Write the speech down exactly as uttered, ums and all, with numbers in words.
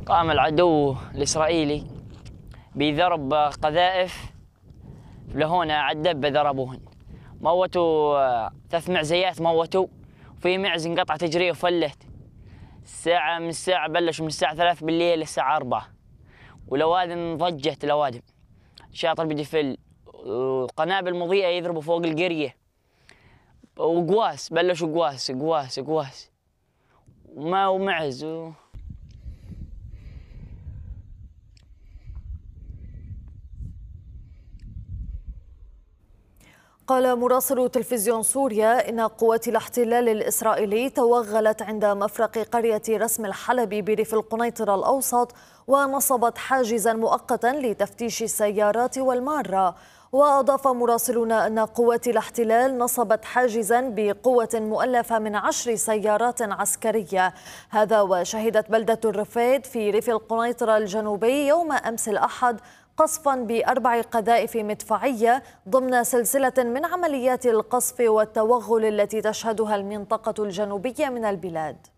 قام العدو الإسرائيلي بضرب قذائف لهنا على الدبة، ضربوهن، موتوا ثلاث معزيات، موتوا، وفي معز انقطع تجريه وفلت. الساعة من الساعة بلشوا من الساعة ثلاث بالليل للساعة أربعة، والأوادم ضجت، الأوادم شاطر بدفل، وقنابل مضيئة يضربوا فوق القرية، وقواس بلشوا قواس قواس قواس وما ومعز و... قال مراسل تلفزيون سوريا إن قوات الاحتلال الإسرائيلي توغلت عند مفرق قرية رسم الحلبي بريف القنيطرة الأوسط، ونصبت حاجزا مؤقتا لتفتيش السيارات والمارة. وأضاف مراسلنا أن قوات الاحتلال نصبت حاجزا بقوة مؤلفة من عشر سيارات عسكرية. هذا وشهدت بلدة الرفيد في ريف القنيطرة الجنوبي يوم أمس الأحد قصفا بأربع قذائف مدفعية ضمن سلسلة من عمليات القصف والتوغل التي تشهدها المنطقة الجنوبية من البلاد.